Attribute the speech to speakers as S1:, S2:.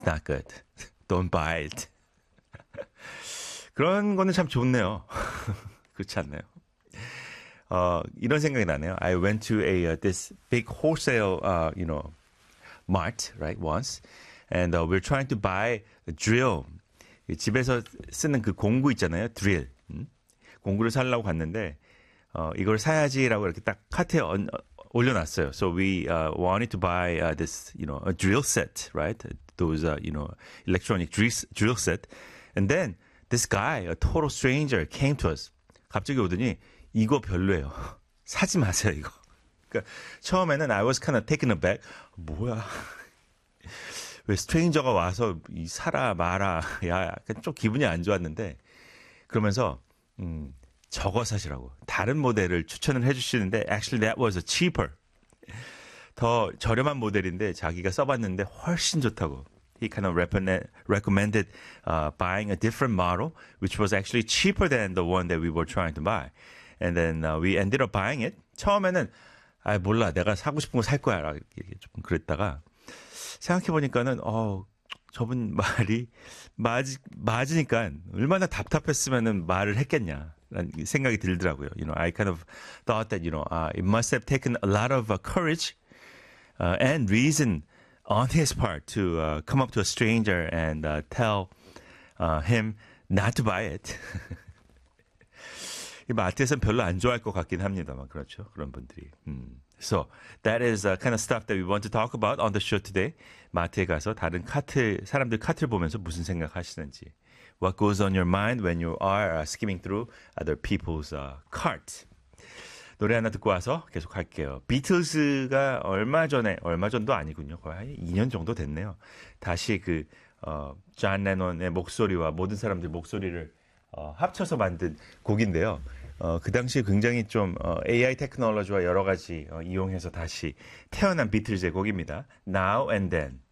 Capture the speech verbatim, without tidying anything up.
S1: not good. Don't buy it. 그런 거는 참 좋네요. 그렇지 않나요? 어, 이런 생각이 나네요. I went to a uh, this big wholesale, uh, you know, mart, right, once, and uh, we're trying to buy a drill. 집에서 쓰는 그 공구 있잖아요, drill. 음? 공구를 사려고 갔는데 어, 이걸 사야지라고 이렇게 딱 카트에 얹, 올려놨어요. So we uh, wanted to buy uh, this, you know, a drill set, right? Those, uh, you know, electronic drill, drill set. And then this guy, a total stranger, came to us. 갑자기 오더니 이거 별로예요. 사지 마세요, 이거. 그러니까 처음에는 I was kind of taken aback. 뭐야? 왜 스트레인저가 와서 이 사라 마라. 야, 약간 좀 기분이 안 좋았는데 그러면서 음, 저거 사시라고. 다른 모델을 추천을 해주시는데 actually that was a cheaper. 더 저렴한 모델인데 자기가 써봤는데 훨씬 좋다고. He kind of recommended uh, buying a different model, which was actually cheaper than the one that we were trying to buy. And then uh, we ended up buying it. 처음에는 아 몰라 내가 사고 싶은 거 살 거야. 좀 그랬다가 생각해보니까는 어 저분 말이 맞, 맞으니까 얼마나 답답했으면은 말을 했겠냐라는 생각이 들더라고요. You know, I kind of thought that you know uh, it must have taken a lot of uh, courage uh, and reason on his part to uh, come up to a stranger and uh, tell uh, him not to buy it. 이 마트에서는 별로 안 좋아할 것 같긴 합니다만 그렇죠. 그런 분들이. 음. So that is uh, kind of stuff that we want to talk about on the show today. 마트에 가서 다른 카트 사람들 카트를 보면서 무슨 생각하시는지. What goes on your mind when you are uh, skimming through other people's uh, cart. 노래 하나 듣고 와서 계속 할게요. 비틀즈가 얼마 전에, 얼마 전도 아니군요. 거의 한 이 년 정도 됐네요. 다시 그, 어, 존 레논의 목소리와 모든 사람들 목소리를 어, 합쳐서 만든 곡인데요. 어, 그 당시에 굉장히 좀 어, 에이아이 테크놀로지와 여러 가지 어, 이용해서 다시 태어난 비틀즈의 곡입니다. Now and Then.